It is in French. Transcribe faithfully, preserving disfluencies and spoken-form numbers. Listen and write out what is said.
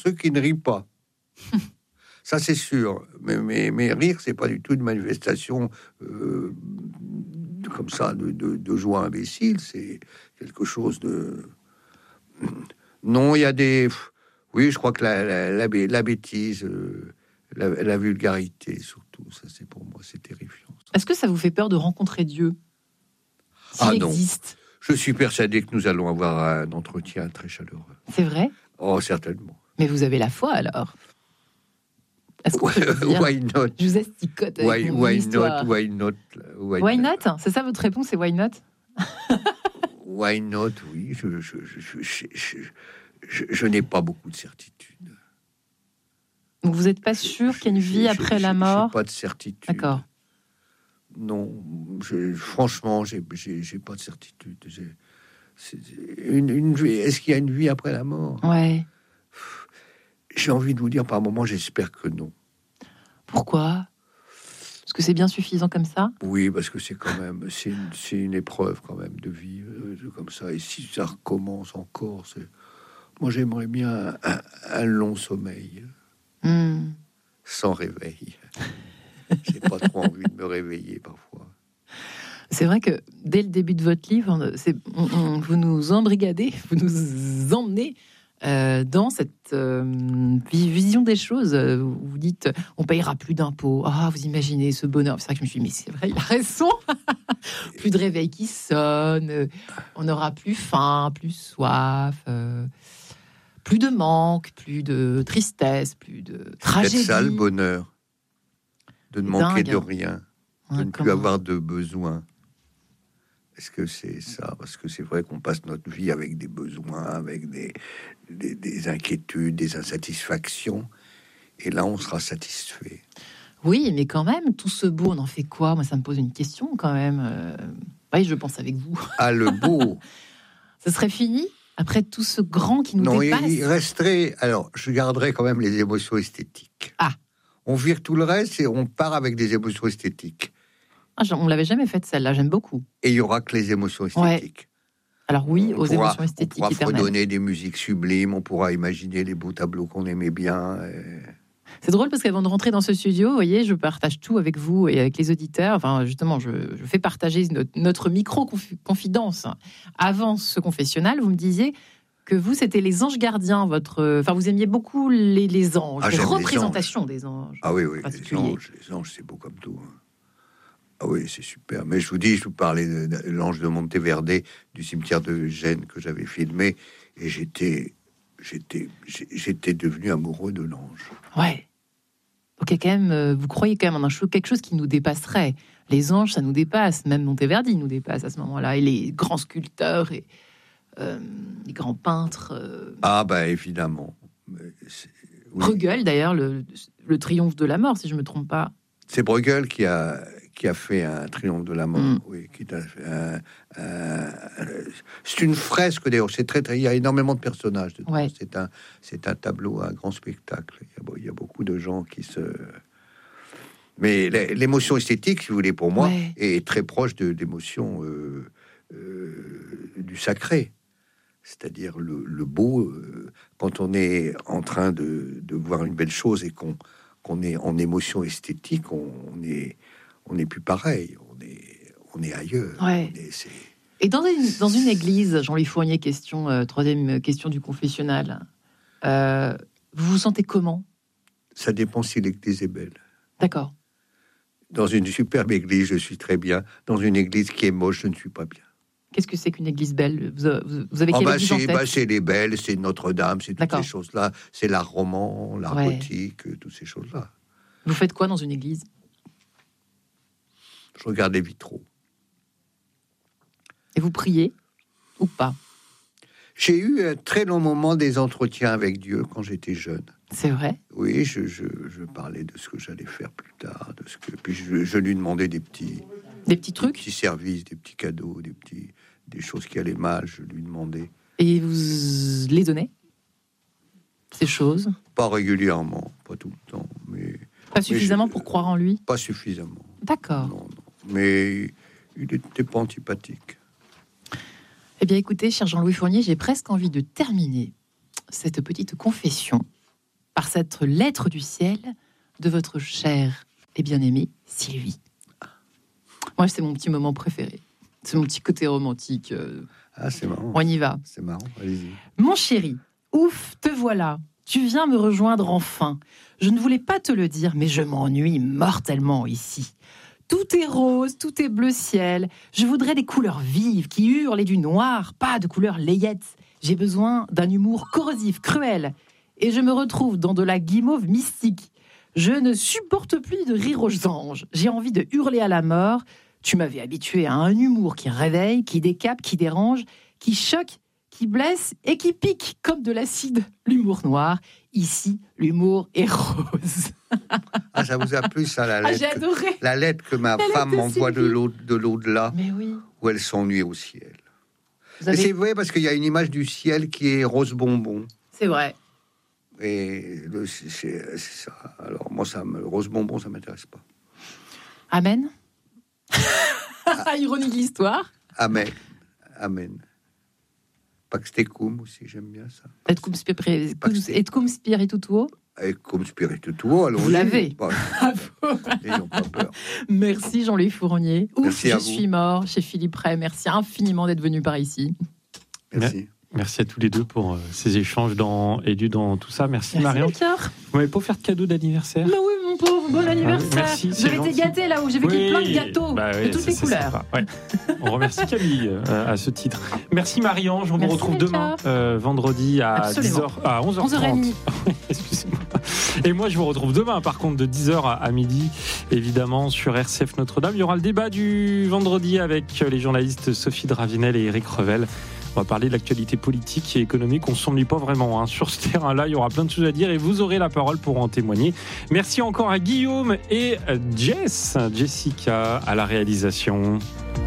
ceux qui ne rient pas. Ça, c'est sûr. Mais, mais, mais rire, c'est pas du tout une manifestation euh, comme ça de, de, de joie imbécile. C'est quelque chose de... Non, il y a des... Oui, je crois que la, la, la, la bêtise, euh, la, la vulgarité, surtout, ça, c'est pour moi, c'est terrifiant. Est-ce que ça vous fait peur de rencontrer Dieu ? S'il ah non. existe. Je suis persuadé que nous allons avoir un entretien très chaleureux. C'est vrai ? Oh, certainement. Mais vous avez la foi, alors ? Est-ce qu'on peut le dire ? Why not ? Je vous asticote avec why, mon why histoire. not, why not, why, why not ? C'est ça votre réponse, c'est why not ? Why not, oui. Je, je, je, je, je, je, je, je n'ai pas beaucoup de certitude. Donc vous n'êtes pas sûr qu'il y a une vie après la mort ? Je n'ai pas de certitude. D'accord. Non, je, franchement, j'ai, j'ai, j'ai pas de certitude. J'ai, c'est une, une vie, est-ce qu'il y a une vie après la mort ? Ouais. J'ai envie de vous dire, par moment, j'espère que non. Pourquoi ? Parce que c'est bien suffisant comme ça ? Oui, parce que c'est quand même, c'est une, c'est une épreuve quand même de vivre comme ça. Et si ça recommence encore, c'est... moi j'aimerais bien un, un, un long sommeil, mmh. sans réveil. J'ai pas trop envie de me réveiller parfois. C'est vrai que dès le début de votre livre, c'est, on, on, vous nous embrigadez, vous nous emmenez euh, dans cette euh, vision des choses. Vous dites, on payera plus d'impôts. Ah, vous imaginez ce bonheur. C'est vrai que je me suis dit, mais c'est vrai, il a raison. Plus de réveil qui sonne, on n'aura plus faim, plus soif, euh, plus de manque, plus de tristesse, plus de tragédie. C'est ça le bonheur, de ne manquer dingue. de rien, de Ouais, ne comment... plus avoir de besoin. Est-ce que c'est ça ? Parce que c'est vrai qu'on passe notre vie avec des besoins, avec des, des, des inquiétudes, des insatisfactions. Et là, on sera satisfait. Oui, mais quand même, tout ce beau, on en fait quoi ? Moi, ça me pose une question quand même. Euh... Oui, je pense avec vous. Ah, le beau. Ce serait fini ? Après tout ce grand qui nous non, dépasse ? Non, il resterait... Alors, je garderais quand même les émotions esthétiques. Ah. On vire tout le reste et on part avec des émotions esthétiques. Ah, on l'avait jamais faite celle-là, j'aime beaucoup. Et il y aura que les émotions esthétiques. Ouais. Alors oui, on aux pourra, émotions esthétiques on pourra éternelles. fredonner des musiques sublimes, on pourra imaginer les beaux tableaux qu'on aimait bien. Et... C'est drôle parce qu'avant de rentrer dans ce studio, vous voyez, je partage tout avec vous et avec les auditeurs. Enfin, justement, je, je fais partager notre, notre micro-confidence. Avant ce confessionnal, vous me disiez que vous, c'était les anges gardiens, votre... Enfin, vous aimiez beaucoup les, les anges, ah, les représentations les anges. des anges. Ah oui, oui, les anges, les anges, c'est beau comme tout. Ah oui, c'est super. Mais je vous dis, je vous parlais de, de l'ange de Monteverde, du cimetière de Gênes que j'avais filmé, et j'étais, j'étais, j'étais devenu amoureux de l'ange. Ouais. Donc, quand même, vous croyez quand même en un chose, quelque chose qui nous dépasserait. Les anges, ça nous dépasse. Même Monteverde nous dépasse à ce moment-là. Et les grands sculpteurs et euh, les grands peintres. Euh... Ah bah évidemment. Oui. Bruegel, d'ailleurs, le, le triomphe de la mort, si je me trompe pas. C'est Bruegel qui a qui a fait un triomphe de la mort. Mm. Oui, qui a fait un, un, c'est une fresque d'ailleurs. C'est très, très, il y a énormément de personnages. Ouais. C'est un, c'est un tableau, un grand spectacle. Il y a, il y a beaucoup de gens qui se. Mais l'émotion esthétique, si vous voulez, pour moi, ouais. est très proche de l'émotion euh, euh, du sacré. C'est-à-dire le, le beau. Euh, quand on est en train de, de voir une belle chose et qu'on qu'on est en émotion esthétique, on, on est on n'est plus pareil, on est, on est ailleurs. Ouais. On est, c'est... Et dans une, dans une église, Jean-Louis Fournier, question, euh, troisième question du confessionnal, euh, vous vous sentez comment ? Ça dépend si l'église est belle. D'accord. Dans une superbe église, je suis très bien. Dans une église qui est moche, je ne suis pas bien. Qu'est-ce que c'est qu'une église belle ? Vous, vous, vous avez oh quelle bah église c'est, en tête ? bah c'est les belles, c'est Notre-Dame, c'est toutes D'accord. ces choses-là. C'est l'art roman, l'art ouais. gothique, euh, toutes ces choses-là. Vous faites quoi dans une église ? Je regarde les vitraux. Et vous priez ou pas ? J'ai eu un très long moment des entretiens avec Dieu quand j'étais jeune. C'est vrai ? Oui, je, je, je parlais de ce que j'allais faire plus tard, de ce que puis je, je lui demandais des petits, des petits trucs, des petits services, des petits cadeaux, des petits, des choses qui allaient mal. Je lui demandais. Et vous les donnez ? Ces choses ? Pas régulièrement, pas tout le temps, mais pas suffisamment mais je, pour croire en lui ? Pas suffisamment. D'accord. Non, non. Mais il était pas antipathique. Eh bien, écoutez, cher Jean-Louis Fournier, j'ai presque envie de terminer cette petite confession par cette lettre du ciel de votre chère et bien-aimée Sylvie. Moi, c'est mon petit moment préféré. C'est mon petit côté romantique. Ah, c'est marrant. On y va. C'est marrant, allez-y. Mon chéri, ouf, te voilà. Tu viens me rejoindre enfin. Je ne voulais pas te le dire, mais je m'ennuie mortellement ici. Tout est rose, tout est bleu ciel. Je voudrais des couleurs vives qui hurlent et du noir, pas de couleurs layettes. J'ai besoin d'un humour corrosif, cruel. Et je me retrouve dans de la guimauve mystique. Je ne supporte plus de rire aux anges. J'ai envie de hurler à la mort. Tu m'avais habitué à un humour qui réveille, qui décape, qui dérange, qui choque, qui blesse et qui pique comme de l'acide. L'humour noir. Ici, l'humour est rose. Ah, ça vous a plu, ça, la lettre? Ah, j'ai adoré. Que, la lettre que ma la femme m'envoie de, l'au, de l'au-delà, mais oui. où elle s'ennuie au ciel. Vous avez... C'est vrai, parce qu'il y a une image du ciel qui est rose bonbon. C'est vrai. Et le, c'est, c'est ça. Alors, moi, ça me, rose bonbon, ça m'intéresse pas. Amen. Ah. Ironie de l'histoire. Amen. Amen. Paxtecum aussi, j'aime bien ça. Et cum spirituo. Et cum spirituo, allons-y. Vous l'avez. Bon, ils n'ont pas peur. Merci Jean-Louis Fournier. Ouf, Merci je à suis vous. mort chez Philippe Ray. Merci infiniment d'être venu par ici. Merci. Merci à tous les deux pour euh, ces échanges dans Edu dans tout ça. Merci, Merci Marion. Cœur. Vous m'avez pas offert de cadeau d'anniversaire? Bah oui, mon pauvre, bon anniversaire. Ah, merci, c'est J'ai été gentil. gâtée là où j'ai vu qu'il y Oui, a plein de gâteaux bah oui, de toutes ça, les c'est couleurs. Ouais. On remercie Camille euh, à ce titre. Merci Marie-Ange, on Merci, vous retrouve Mika. demain, euh, vendredi à Absolument. dix heures, à onze heures trente. onze heures trente. Excusez-moi. Et moi, je vous retrouve demain, par contre, de dix heures à, à midi, évidemment, sur R C F Notre-Dame. Il y aura le débat du vendredi avec les journalistes Sophie Dravinel et Éric Revel. On va parler de l'actualité politique et économique. On ne s'ennuie pas vraiment hein. Sur ce terrain-là. Il y aura plein de choses à dire et vous aurez la parole pour en témoigner. Merci encore à Guillaume et Jess, Jessica à la réalisation.